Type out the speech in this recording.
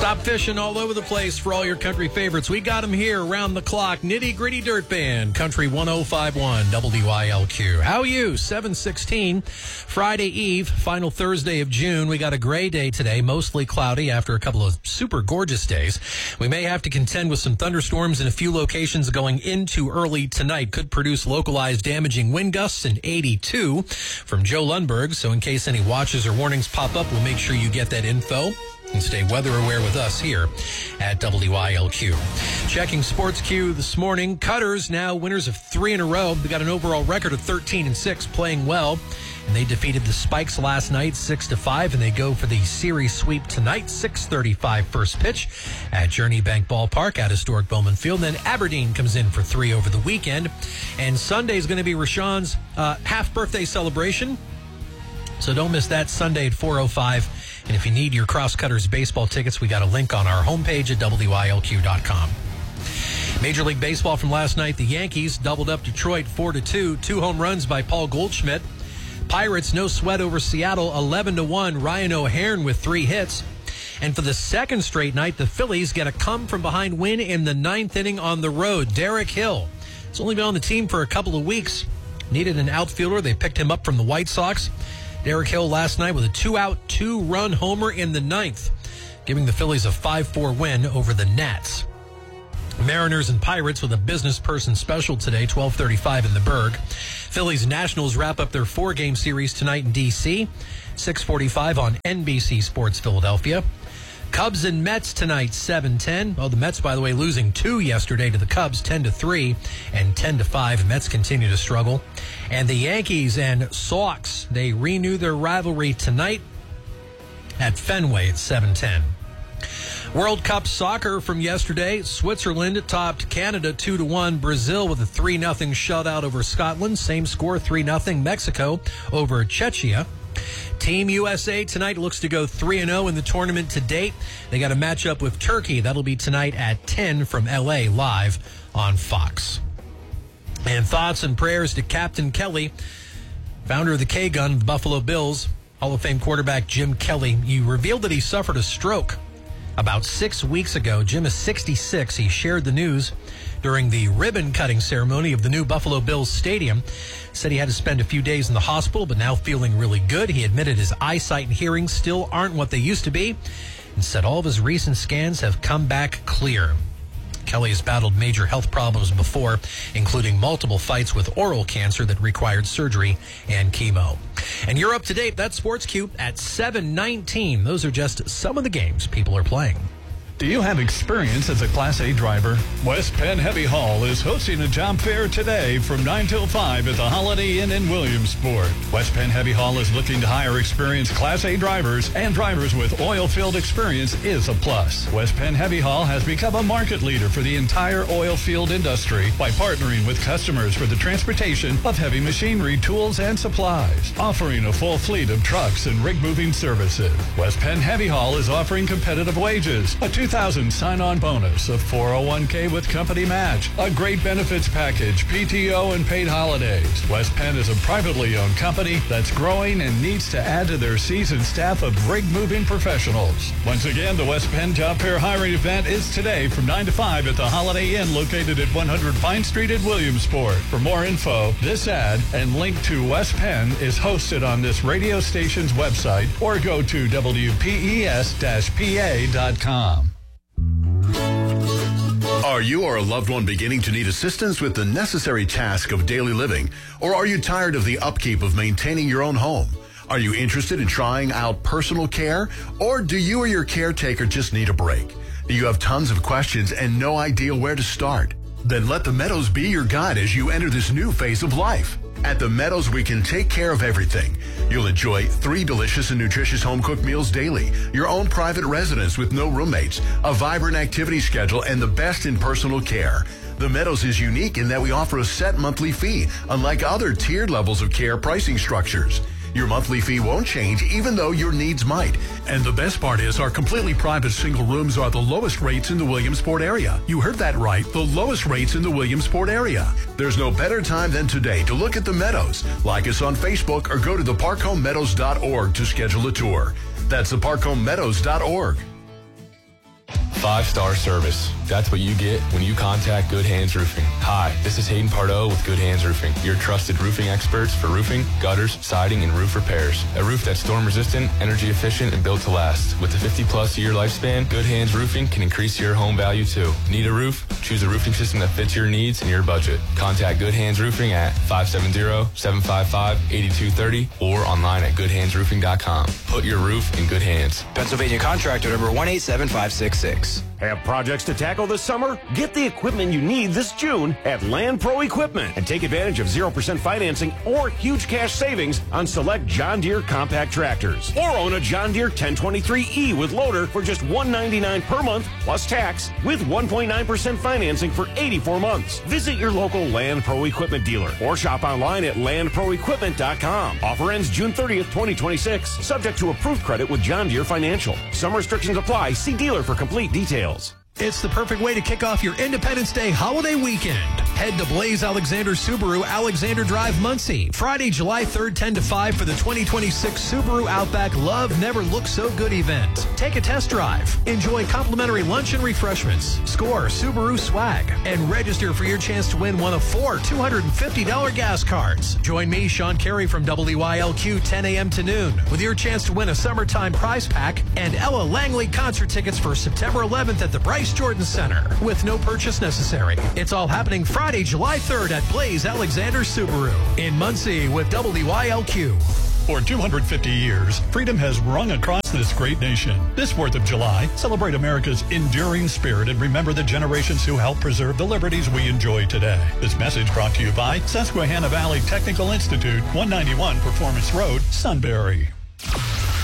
Stop fishing all over the place for all your country favorites. We got them here around the clock. Nitty Gritty Dirt Band, Country 105.1 WILQ. How are you? 7:16, Friday Eve, final Thursday of June. We got a gray day today, mostly cloudy after a couple of super gorgeous days. We may have to contend with some thunderstorms in a few locations going into early tonight. Could produce localized damaging wind gusts in 82 from Joe Lundberg. So in case any watches or warnings pop up, we'll make sure you get that info and stay weather aware with us here at WILQ. Checking Sports Q this morning. Cutters now winners of 3 in a row. They got an overall record of 13-6, playing well. And they defeated the Spikes last night 6-5, and they go for the series sweep tonight, 6:35 first pitch at Journey Bank Ballpark at historic Bowman Field. And then Aberdeen comes in for 3 over the weekend. And Sunday is going to be Rashawn's half birthday celebration. So don't miss that Sunday at 4:05. And if you need your Crosscutters baseball tickets, we got a link on our homepage at WILQ.com. Major League Baseball from last night, the Yankees doubled up Detroit 4-2. 2 home runs by Paul Goldschmidt. Pirates, no sweat over Seattle, 11-1. Ryan O'Hearn with 3 hits. And for the second straight night, the Phillies get a come-from-behind win in the 9th inning on the road. Derek Hill has only been on the team for a couple of weeks. Needed an outfielder. They picked him up from the White Sox. Derek Hill last night with a 2-out, 2-run homer in the 9th, giving the Phillies a 5-4 win over the Nats. Mariners and Pirates with a business person special today, 12:35 in the Berg. Phillies Nationals wrap up their 4-game series tonight in D.C., 6:45 on NBC Sports Philadelphia. Cubs and Mets tonight, 7:10. Oh, the Mets, by the way, losing 2 yesterday to the Cubs, 10-3 and 10-5. Mets continue to struggle. And the Yankees and Sox, they renew their rivalry tonight at Fenway at 7:10. World Cup soccer from yesterday. Switzerland topped Canada 2-1. Brazil with a 3-0 shutout over Scotland. Same score, 3-0. Mexico over Czechia. Team USA tonight looks to go 3-0 in the tournament to date. They got a matchup with Turkey. That'll be tonight at 10 from L.A. live on Fox. And thoughts and prayers to Captain Kelly, founder of the K-Gun, the Buffalo Bills. Hall of Fame quarterback Jim Kelly. He revealed that he suffered a stroke about 6 weeks ago. Jim is 66. He shared the news during the ribbon-cutting ceremony of the new Buffalo Bills stadium. Said he had to spend a few days in the hospital, but now feeling really good. He admitted his eyesight and hearing still aren't what they used to be, and said all of his recent scans have come back clear. Kelly has battled major health problems before, including multiple fights with oral cancer that required surgery and chemo. And you're up to date. That's Sports Q at 7:19. Those are just some of the games people are playing. Do you have experience as a Class A driver? West Penn Heavy Haul is hosting a job fair today from 9 till 5 at the Holiday Inn in Williamsport. West Penn Heavy Haul is looking to hire experienced Class A drivers, and drivers with oil field experience is a plus. West Penn Heavy Haul has become a market leader for the entire oil field industry by partnering with customers for the transportation of heavy machinery, tools, and supplies, offering a full fleet of trucks and rig moving services. West Penn Heavy Haul is offering competitive wages, a $2,000 sign-on bonus, a 401k with company match, a great benefits package, PTO, and paid holidays. West Penn is a privately owned company that's growing and needs to add to their seasoned staff of rig-moving professionals. Once again, the West Penn Job Fair hiring event is today from 9 to 5 at the Holiday Inn located at 100 Pine Street in Williamsport. For more info, this ad and link to West Penn is hosted on this radio station's website, or go to WPES-PA.com. Are you or a loved one beginning to need assistance with the necessary task of daily living? Or are you tired of the upkeep of maintaining your own home? Are you interested in trying out personal care? Or do you or your caretaker just need a break? Do you have tons of questions and no idea where to start? Then let the Meadows be your guide as you enter this new phase of life. At the Meadows, we can take care of everything. You'll enjoy 3 delicious and nutritious home-cooked meals daily, your own private residence with no roommates, a vibrant activity schedule, and the best in personal care. The Meadows is unique in that we offer a set monthly fee, unlike other tiered levels of care pricing structures. Your monthly fee won't change even though your needs might. And the best part is our completely private single rooms are the lowest rates in the Williamsport area. You heard that right, the lowest rates in the Williamsport area. There's no better time than today to look at the Meadows. Like us on Facebook or go to theparkhomemeadows.org to schedule a tour. That's theparkhomemeadows.org. 5-star service. That's what you get when you contact Good Hands Roofing. Hi, this is Hayden Pardo with Good Hands Roofing, your trusted roofing experts for roofing, gutters, siding, and roof repairs. A roof that's storm-resistant, energy-efficient, and built to last. With a 50-plus year lifespan, Good Hands Roofing can increase your home value too. Need a roof? Choose a roofing system that fits your needs and your budget. Contact Good Hands Roofing at 570-755-8230 or online at goodhandsroofing.com. Put your roof in good hands. Pennsylvania contractor number 187566. Have projects to tackle this summer? Get the equipment you need this June at Land Pro Equipment and take advantage of 0% financing or huge cash savings on select John Deere compact tractors. Or own a John Deere 1023E with loader for just $199 per month plus tax with 1.9% financing for 84 months. Visit your local Land Pro Equipment dealer or shop online at landproequipment.com. Offer ends June 30th, 2026. Subject to approved credit with John Deere Financial. Some restrictions apply. See dealer for complete details. It's the perfect way to kick off your Independence Day holiday weekend. Head to Blaze Alexander Subaru, Alexander Drive, Muncie. Friday, July 3rd, 10 to 5 for the 2026 Subaru Outback Love Never Looked So Good event. Take a test drive. Enjoy complimentary lunch and refreshments. Score Subaru swag. And register for your chance to win one of 4 $250 gas cards. Join me, Sean Carey from WYLQ, 10 a.m. to noon, with your chance to win a summertime prize pack and Ella Langley concert tickets for September 11th at the Bryce Jordan Center with no purchase necessary. It's all happening Friday, July 3rd at Blaze Alexander Subaru in Muncie with WYLQ. For 250 years, freedom has rung across this great nation. This 4th of July, celebrate America's enduring spirit and remember the generations who helped preserve the liberties we enjoy today. This message brought to you by Susquehanna Valley Technical Institute, 191 Performance Road, Sunbury.